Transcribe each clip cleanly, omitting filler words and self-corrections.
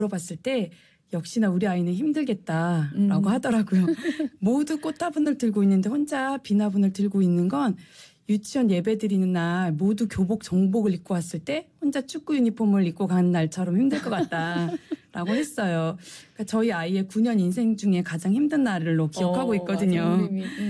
물어봤을 때 역시나 우리 아이는 힘들겠다라고 하더라고요. 모두 꽃화분을 들고 있는데 혼자 비나분을 들고 있는 건 유치원 예배 드리는 날 모두 교복 정복을 입고 왔을 때 혼자 축구 유니폼을 입고 가는 날처럼 힘들 것 같다라고 했어요. 그러니까 저희 아이의 9년 인생 중에 가장 힘든 날로 기억하고 있거든요.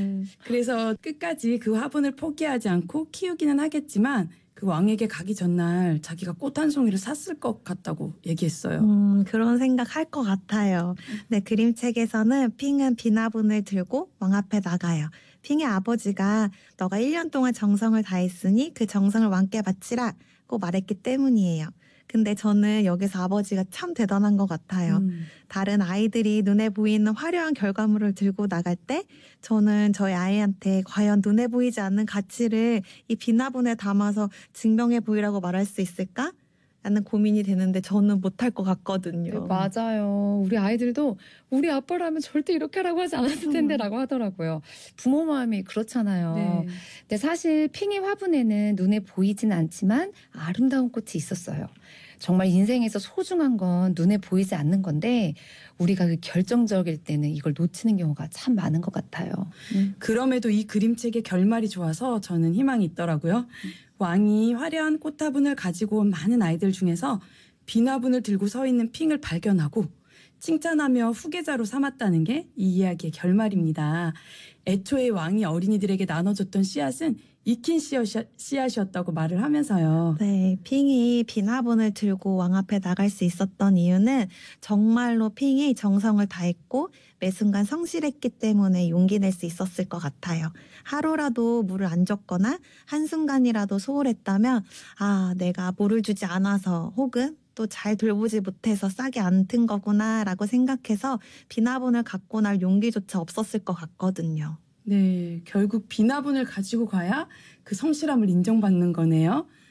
그래서 끝까지 그 화분을 포기하지 않고 키우기는 하겠지만 그 왕에게 가기 전날 자기가 꽃 한 송이를 샀을 것 같다고 얘기했어요. 그런 생각 할 것 같아요. 네, 그림책에서는 핑은 비나분을 들고 왕 앞에 나가요. 핑의 아버지가 너가 1년 동안 정성을 다했으니 그 정성을 왕께 바치라고 말했기 때문이에요. 근데 저는 여기서 아버지가 참 대단한 것 같아요. 다른 아이들이 눈에 보이는 화려한 결과물을 들고 나갈 때 저는 저희 아이한테 과연 눈에 보이지 않는 가치를 이 비나분에 담아서 증명해 보이라고 말할 수 있을까? 라는 고민이 되는데 저는 못할 것 같거든요. 네, 맞아요. 우리 아이들도 우리 아빠라면 절대 이렇게 하라고 하지 않았을 텐데 라고 하더라고요. 부모 마음이 그렇잖아요. 네. 근데 사실 핑의 화분에는 눈에 보이진 않지만 아름다운 꽃이 있었어요. 정말 인생에서 소중한 건 눈에 보이지 않는 건데 우리가 그 결정적일 때는 이걸 놓치는 경우가 참 많은 것 같아요. 그럼에도 이 그림책의 결말이 좋아서 저는 희망이 있더라고요. 왕이 화려한 꽃화분을 가지고 온 많은 아이들 중에서 비나분을 들고 서 있는 핑을 발견하고 칭찬하며 후계자로 삼았다는 게 이 이야기의 결말입니다. 애초에 왕이 어린이들에게 나눠줬던 씨앗은 익힌 씨앗이었다고 말을 하면서요. 네, 핑이 비나분을 들고 왕 앞에 나갈 수 있었던 이유는 정말로 핑이 정성을 다했고 매 순간 성실했기 때문에 용기 낼 수 있었을 것 같아요. 하루라도 물을 안 줬거나 한순간이라도 소홀했다면 내가 물을 주지 않아서 혹은 또 잘 돌보지 못해서 싹이 안 튼 거구나라고 생각해서 비나분을 갖고 날 용기조차 없었을 것 같거든요. 네, 결국 비나분을 가지고 가야 그 성실함을 인정받는 거네요.